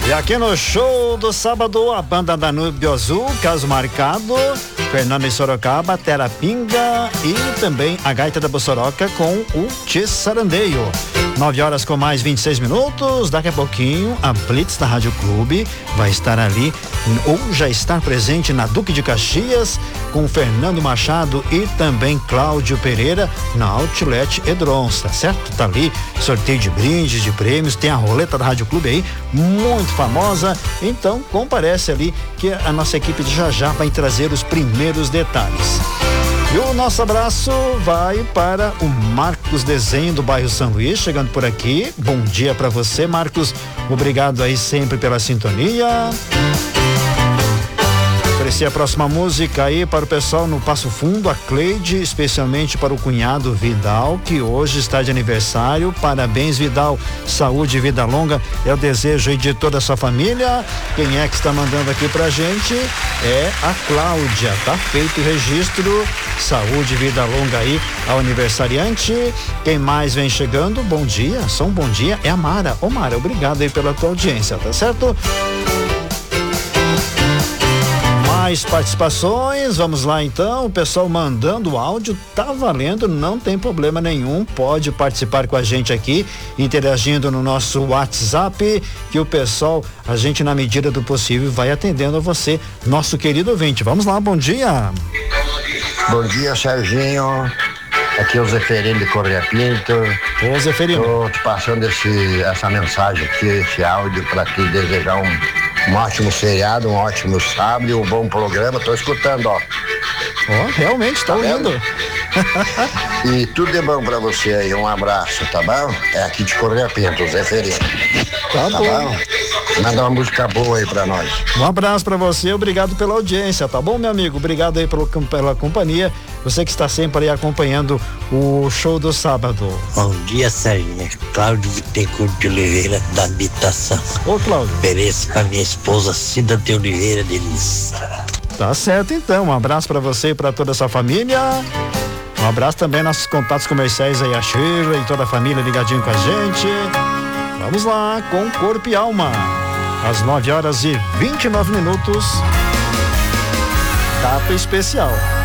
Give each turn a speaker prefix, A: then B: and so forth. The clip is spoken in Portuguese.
A: E aqui no show do sábado, a banda Danúbio Azul, caso marcado, Fernando em Sorocaba, Terapinga e também a Gaita da Bossoroca com o Tchê Sarandeio. 9h com mais 26 minutos. Daqui a pouquinho, a Blitz da Rádio Clube vai estar ali, ou já está presente na Duque de Caxias, com Fernando Machado e também Cláudio Pereira na Outlet Edrons, tá certo? Tá ali, sorteio de brindes, de prêmios, tem a roleta da Rádio Clube aí, muito famosa. Então, comparece ali que a nossa equipe de já vai trazer os primeiros detalhes. E o nosso abraço vai para o Marcos Desenho do bairro São Luís, chegando por aqui. Bom dia para você, Marcos. Obrigado aí sempre pela sintonia. Oferecer a próxima música aí para o pessoal no Passo Fundo, a Cleide, especialmente para o cunhado Vidal, que hoje está de aniversário. Parabéns, Vidal. Saúde e vida longa é o desejo aí de toda a sua família. Quem é que está mandando aqui pra gente? É a Cláudia. Tá feito o registro. Saúde e vida longa aí ao aniversariante. Quem mais vem chegando? Bom dia, só um bom dia. É a Mara. Ô Mara, obrigado aí pela tua audiência, tá certo? Mais participações, vamos lá então, o pessoal mandando áudio, tá valendo, não tem problema nenhum, pode participar com a gente aqui, interagindo no nosso WhatsApp, que o pessoal, a gente na medida do possível vai atendendo a você, nosso querido ouvinte. Vamos lá, bom dia.
B: Bom dia, Serginho. Aqui é o Zeferino de Correia Pinto.
A: Ô, Zeferino.
B: Tô te passando essa mensagem aqui, esse áudio, para te desejar um ótimo feriado, um ótimo sábado e um bom programa. Tô escutando, ó.
A: Ó, realmente, tá ouvindo.
B: E tudo de bom pra você aí, um abraço, tá bom? É aqui de Correia Pinto, Zeferino.
A: Tá bom.
B: Manda uma música boa aí pra nós.
A: Um abraço pra você, obrigado pela audiência, tá bom, meu amigo? Obrigado aí pela companhia. Você que está sempre aí acompanhando o show do sábado.
C: Bom dia, Sérgio. Cláudio Bittencourt de Oliveira, da habitação.
A: Ô, Cláudio.
C: Ofereço pra minha esposa Cida de Oliveira Denis.
A: Tá certo, então. Um abraço pra você e pra toda a sua família. Um abraço também nossos contatos comerciais aí, a Sheila e toda a família ligadinho com a gente. Vamos lá, com Corpo e Alma. Às 9h e 29 minutos. Data especial.